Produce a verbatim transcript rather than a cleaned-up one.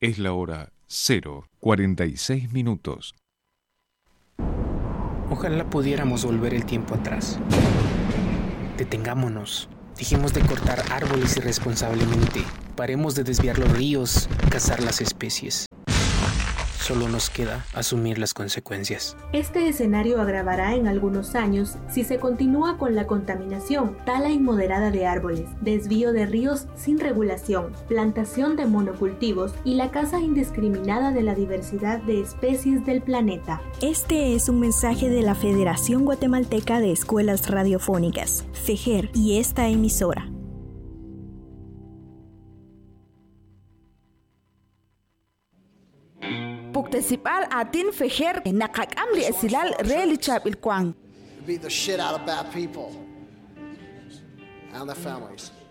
Es la hora cero cuarenta y seis minutos. Ojalá pudiéramos volver el tiempo atrás. Detengámonos. Dejemos de cortar árboles irresponsablemente. Paremos de desviar los ríos, cazar las especies. Solo nos queda asumir las consecuencias. Este escenario agravará en algunos años si se continúa con la contaminación, tala inmoderada de árboles, desvío de ríos sin regulación, plantación de monocultivos y la caza indiscriminada de la diversidad de especies del planeta. Este es un mensaje de la Federación Guatemalteca de Escuelas Radiofónicas, FEGER, y esta emisora. Puktesipal atin feher nakak amri esilal reli chabil kwang. Beat the shit out of bad people and their families.